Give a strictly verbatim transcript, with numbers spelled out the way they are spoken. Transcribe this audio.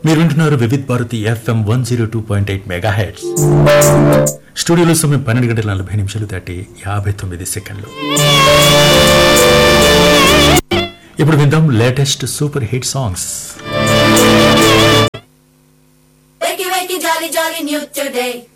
మీరు వింటున్నారు Vividh Bharati FM one zero two point eight mega heads. స్టూడియోలో సమయం పన్నెండు గంటల నలభై నిమిషాలు దాటి యాభై తొమ్మిది సెకండ్లు. ఇప్పుడు విందాం latest super hit songs. Wakey, wakey, jolly, jolly new today.